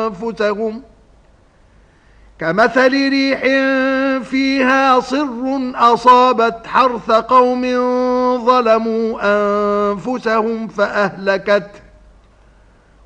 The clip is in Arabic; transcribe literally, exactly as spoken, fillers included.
أنفسهم كمثل ريح فيها صر أصابت حرث قوم ظلموا أنفسهم فأهلكته